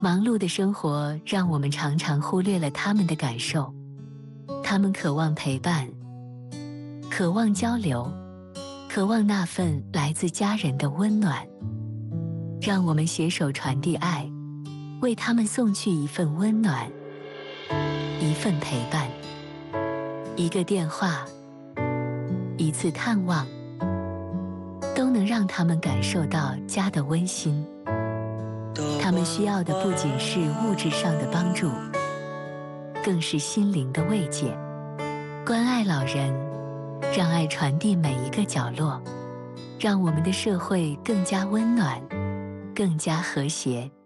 忙碌的生活让我们常常忽略了他们的感受，他们渴望陪伴，渴望交流，渴望那份来自家人的温暖。让我们携手传递爱，为他们送去一份温暖，一份陪伴，一个电话，一次探望，都能让他们感受到家的温馨。他们需要的不仅是物质上的帮助，更是心灵的慰藉。关爱老人，让爱传递每一个角落，让我们的社会更加温暖，更加和谐。